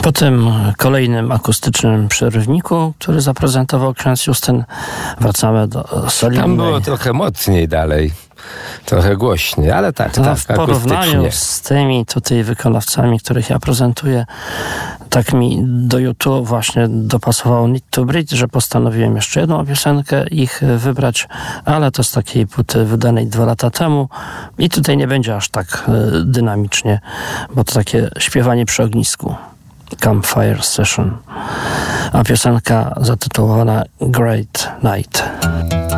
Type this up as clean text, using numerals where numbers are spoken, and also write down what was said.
Po tym kolejnym akustycznym przerywniku, który zaprezentował ksiądz Justyn, wracamy do solidnej. Tam było trochę mocniej dalej, trochę głośniej, ale tak w porównaniu z tymi tutaj wykonawcami, których ja prezentuję, tak mi do YouTube właśnie dopasowało Need to Breathe, że postanowiłem jeszcze jedną piosenkę ich wybrać, ale to z takiej płyty wydanej 2 lata temu i tutaj nie będzie aż tak dynamicznie, bo to takie śpiewanie przy ognisku. Campfire Session, a piosenka zatytułowana Great Night.